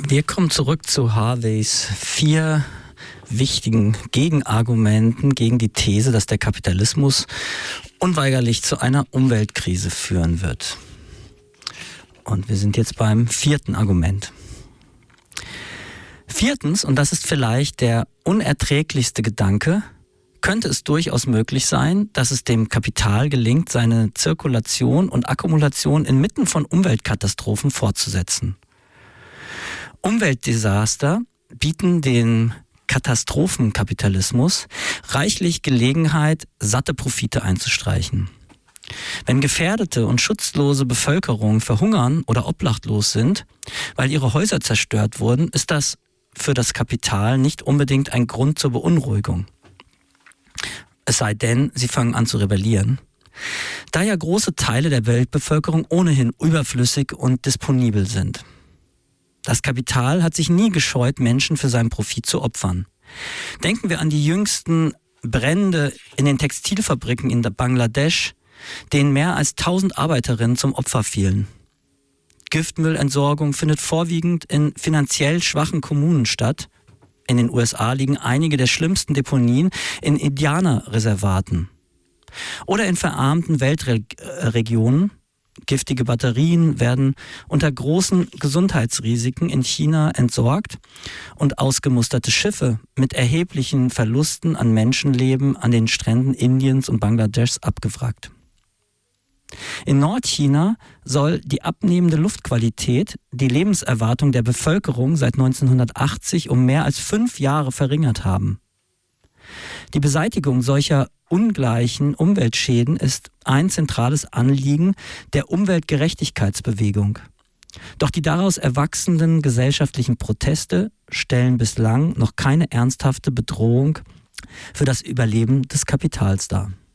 Wir kommen zurück zu Harveys 4 wichtigen Gegenargumenten gegen die These, dass der Kapitalismus unweigerlich zu einer Umweltkrise führen wird. Und wir sind jetzt beim 4. Argument. 4. und das ist vielleicht der unerträglichste Gedanke, könnte es durchaus möglich sein, dass es dem Kapital gelingt, seine Zirkulation und Akkumulation inmitten von Umweltkatastrophen fortzusetzen. Umweltdesaster bieten den Katastrophenkapitalismus reichlich Gelegenheit, satte Profite einzustreichen. Wenn gefährdete und schutzlose Bevölkerung verhungern oder obdachlos sind, weil ihre Häuser zerstört wurden, ist das für das Kapital nicht unbedingt ein Grund zur Beunruhigung. Es sei denn, sie fangen an zu rebellieren. Da ja große Teile der Weltbevölkerung ohnehin überflüssig und disponibel sind. Das Kapital hat sich nie gescheut, Menschen für seinen Profit zu opfern. Denken wir an die jüngsten Brände in den Textilfabriken in Bangladesch, denen mehr als 1000 Arbeiterinnen zum Opfer fielen. Giftmüllentsorgung findet vorwiegend in finanziell schwachen Kommunen statt. In den USA liegen einige der schlimmsten Deponien in Indianerreservaten. Oder in verarmten Weltregionen. Giftige Batterien werden unter großen Gesundheitsrisiken in China entsorgt und ausgemusterte Schiffe mit erheblichen Verlusten an Menschenleben an den Stränden Indiens und Bangladeschs abgewrackt. In Nordchina soll die abnehmende Luftqualität die Lebenserwartung der Bevölkerung seit 1980 um mehr als 5 Jahre verringert haben. Die Beseitigung solcher ungleichen Umweltschäden ist ein zentrales Anliegen der Umweltgerechtigkeitsbewegung. Doch die daraus erwachsenen gesellschaftlichen Proteste stellen bislang noch keine ernsthafte Bedrohung für das Überleben des Kapitals dar.